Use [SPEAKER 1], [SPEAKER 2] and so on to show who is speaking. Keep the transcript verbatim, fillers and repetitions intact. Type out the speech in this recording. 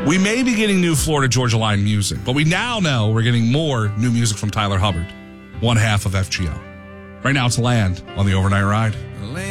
[SPEAKER 1] We may be getting new Florida Georgia Line music, but we now know we're getting more new music from Tyler Hubbard, one half of F G O. Right now it's Land on the Overnight Ride.